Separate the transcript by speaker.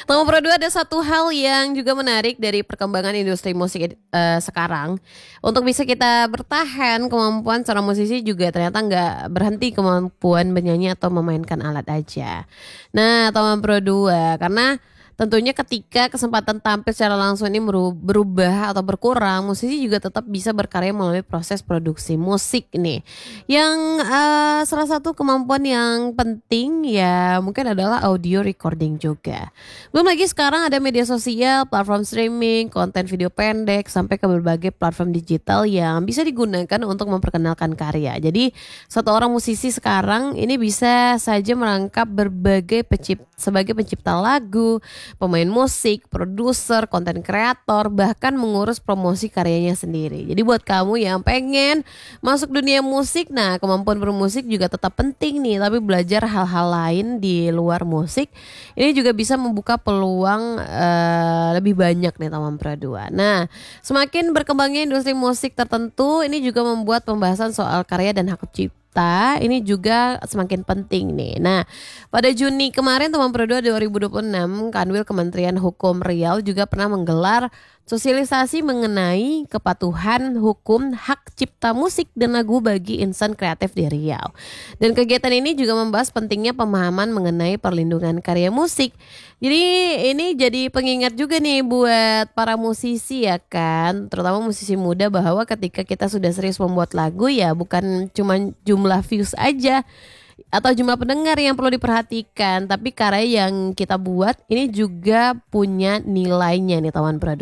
Speaker 1: Nomor Pro 2 ada satu hal yang juga menarik dari perkembangan industri musik sekarang. Untuk bisa kita bertahan, kemampuan seorang musisi juga ternyata nggak berhenti kemampuan bernyanyi atau memainkan alat aja. Nah, Nomor Pro 2 karena tentunya ketika kesempatan tampil secara langsung ini berubah atau berkurang, musisi juga tetap bisa berkarya melalui proses produksi musik nih. Yang salah satu kemampuan yang penting ya mungkin adalah audio recording juga. Belum lagi sekarang ada media sosial, platform streaming, konten video pendek, sampai ke berbagai platform digital yang bisa digunakan untuk memperkenalkan karya. Jadi satu orang musisi sekarang ini bisa saja merangkap berbagai sebagai pencipta lagu, pemain musik, produser, konten kreator, bahkan mengurus promosi karyanya sendiri. Jadi buat kamu yang pengen masuk dunia musik, nah kemampuan bermusik juga tetap penting nih, tapi belajar hal-hal lain di luar musik ini juga bisa membuka peluang lebih banyak nih Taman Pradua. Nah, semakin berkembangnya industri musik tertentu ini juga membuat pembahasan soal karya dan hak cipta ini juga semakin penting nih. Nah, pada Juni kemarin Taman Pradua 2026, Kanwil Kementerian Hukum Riau juga pernah menggelar sosialisasi mengenai kepatuhan hukum hak cipta musik dan lagu bagi insan kreatif di Riau. Dan kegiatan ini juga membahas pentingnya pemahaman mengenai perlindungan karya musik. Jadi ini jadi pengingat juga nih buat para musisi ya kan, terutama musisi muda bahwa ketika kita sudah serius membuat lagu ya bukan cuma jumlah views aja atau jumlah pendengar yang perlu diperhatikan, tapi karya yang kita buat ini juga punya nilainya nih Taman Pradua.